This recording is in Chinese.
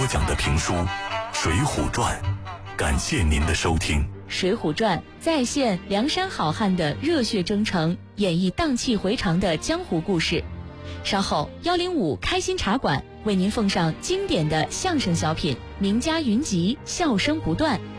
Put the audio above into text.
播讲的评书《水浒传》，感谢您的收听。《 水浒传》再现梁山好汉的热血征程，演绎荡气回肠的江湖故事。稍后105开心茶馆为您奉上经典的相声小品《名家云集》，笑声不断。